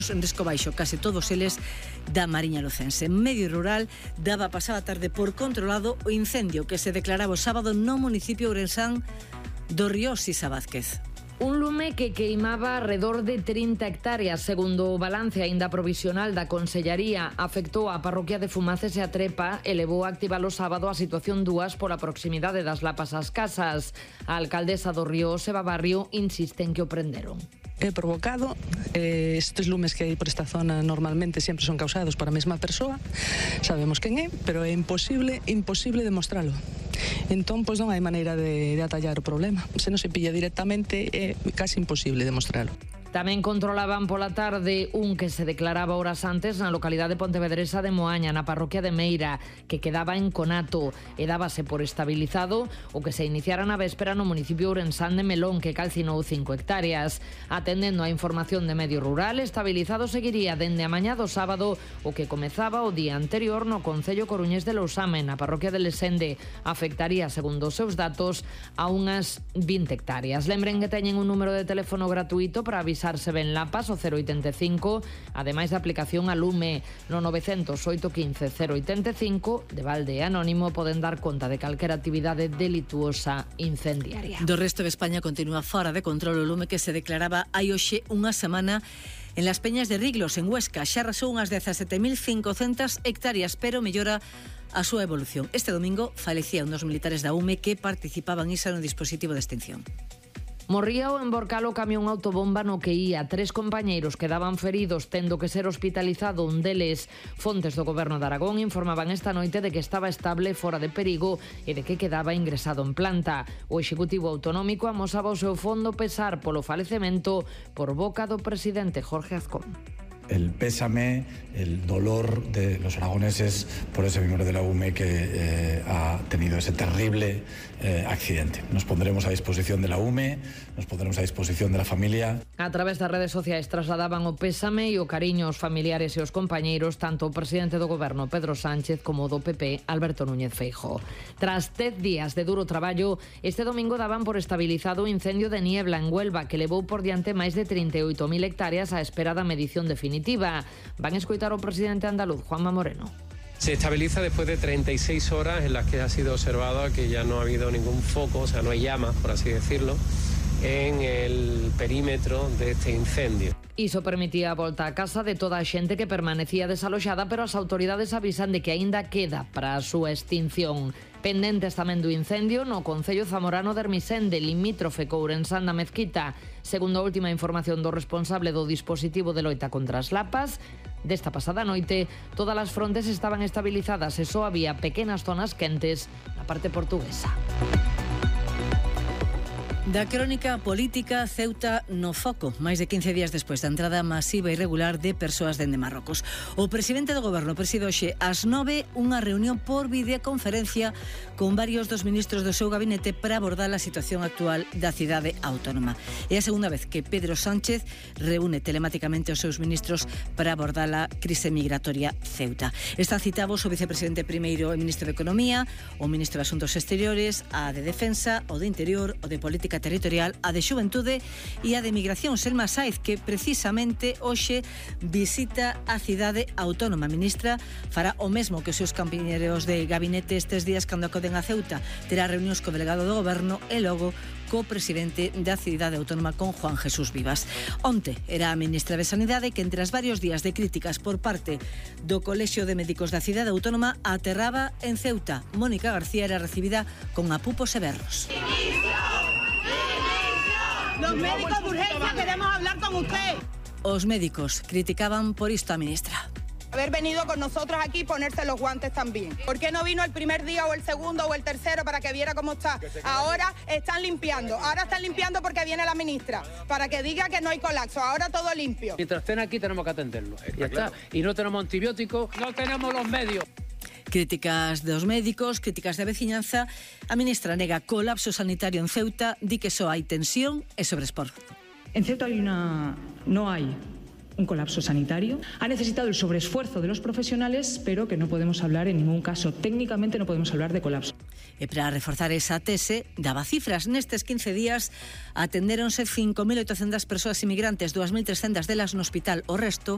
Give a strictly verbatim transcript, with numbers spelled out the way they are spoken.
en risco baixo, case todos eles da Mariña Lucense. Medio Rural daba pasada tarde por controlado o incendio que se declaraba o sábado no municipio ourensán do Río Sisa Vázquez. Un lume que queimaba alrededor de trinta hectáreas, segundo o balance aínda provisional da Consellaría, afectou a parroquia de Fumaces e a Trepa e levou a activar o sábado a situación dúas pola proximidade das lapas ás casas. A alcaldesa do Río, Seba Barrio, insiste en que o prenderon. É provocado, eh, estes lumes que hai por esta zona normalmente sempre son causados por a mesma persoa, sabemos quen é, pero é imposible, imposible demostralo. Entón, pois non hai maneira de, de atallar o problema. Se non se pilla directamente, é casi imposible demostralo. Tamén controlaban pola tarde un que se declaraba horas antes na localidade pontevedresa de Moaña, na parroquia de Meira, que quedaba en conato e dábase por estabilizado o que se iniciara na véspera no municipio ourensán de Melón, que calcinou cinco hectáreas. Atendendo a información de Medio Rural, estabilizado seguiría dende a mañá do sábado o que comezaba o día anterior no concello coruñés de Lousame, na parroquia de Lesende. Afectaría, segundo os seus datos, a unhas vinte hectáreas. Lembren que teñen un número de teléfono gratuito para avisar se ven lapas, o cero oitenta e cinco, ademais da aplicación a Lume no novecentos oito quince cero oitenta e cinco. De balde anónimo poden dar conta de calquera actividade delituosa incendiaria. Do resto de España continúa fora de control o lume que se declaraba hai hoxe unha semana en las Peñas de Riglos, en Huesca. Xa arrasou unhas dezasete mil cincocentas hectáreas, pero mellora a súa evolución. Este domingo falecía un dos militares da U M E que participaban isa no dispositivo de extinción. Morría o emborcal o camión autobomba no que ía. Tres compañeiros quedaban feridos, tendo que ser hospitalizado un deles. Fontes do Goberno de Aragón informaban esta noite de que estaba estable, fora de perigo e de que quedaba ingresado en planta. O Executivo Autonómico amosaba o seu fondo pesar polo falecemento por boca do presidente Jorge Azcón. El pésame, el dolor de los aragoneses por ese miembro de la U M E que eh, ha tenido ese terrible eh, accidente. Nos pondremos a disposición de la U M E, nos pondremos a disposición de la familia. A través das redes sociais trasladaban o pésame e o cariño aos familiares e aos compañeiros, tanto o presidente do Goberno, Pedro Sánchez, como o do P P, Alberto Núñez Feijóo. Tras dez días de duro traballo, este domingo daban por estabilizado o incendio de niebla en Huelva, que levou por diante máis de trinta e oito mil hectáreas á espera da medición definitiva. Van a escoitar ao presidente andaluz, Juanma Moreno. Se estabiliza después de treinta y seis horas en las que ha sido observado que ya no ha habido ningún foco, o sea, no hay llamas, por así decirlo, en el perímetro de este incendio. Iso permitía a volta a casa de toda a xente que permanecía desaloxada, pero as autoridades avisan de que aínda queda para a súa extinción. Pendentes tamén do incendio no concello zamorano de Ermisende, limítrofe co Ourensán da Mezquita. Segundo a última información do responsable do dispositivo de loita contra as lapas, desta pasada noite, todas as frontes estaban estabilizadas e só había pequenas zonas quentes na parte portuguesa. Da crónica política, Ceuta no foco, máis de quince días despois da entrada masiva e irregular de persoas dende Marrocos. O presidente do Goberno preside hoxe ás nove unha reunión por videoconferencia con varios dos ministros do seu gabinete para abordar a situación actual da cidade autónoma. É a segunda vez que Pedro Sánchez reúne telemáticamente os seus ministros para abordar a crise migratoria Ceuta. Están citados o vicepresidente primeiro e ministro de Economía, o ministro de Asuntos Exteriores, a de Defensa, o de Interior, o de Política Territorial, a de Xuventude e a de Migración, Selma Sáez, que precisamente hoxe visita a cidade autónoma. A ministra fará o mesmo que os seus compañeros de gabinete estes días cando acoden a Ceuta. Terá reunións co delegado do Goberno e logo co presidente da cidade autónoma, con Juan Jesús Vivas. Onte era a ministra de Sanidade que, entre as varios días de críticas por parte do Colexio de Médicos da cidade autónoma, aterraba en Ceuta. Mónica García era recibida con apupos e berros. Los médicos de urgencia queremos hablar con usted. Os médicos criticaban por isto a ministra. Haber venido con nosotros aquí y ponerse los guantes también. ¿Por qué no vino el primer día o el segundo o el tercero para que viera cómo está? Ahora están limpiando, ahora están limpiando porque viene la ministra, para que diga que no hay colapso, ahora todo limpio. Mientras estén aquí tenemos que atenderlo, ya está. Y no tenemos antibióticos, no tenemos los medios. Críticas dos médicos, críticas da veciñanza. A ministra nega colapso sanitario en Ceuta, di que só hai tensión e sobreesforzo. En Ceuta hay una... no hay un colapso sanitario. Ha necesitado el sobreesfuerzo de los profesionales, pero que no podemos hablar en ningún caso, técnicamente no podemos hablar de colapso. E para reforzar esa tese, daba cifras. Nestes quince días atendéronse cinco mil oitocentas persoas inmigrantes, dúas mil trescentas delas no hospital. O resto